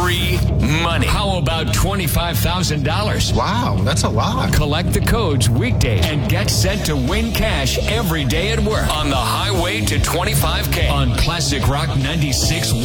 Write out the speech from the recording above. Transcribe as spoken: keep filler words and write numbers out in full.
free money. How about twenty-five thousand dollars? Wow, that's a lot. Collect the codes weekdays and get set to win cash every day at work on the highway to twenty-five K on Classic Rock ninety-six.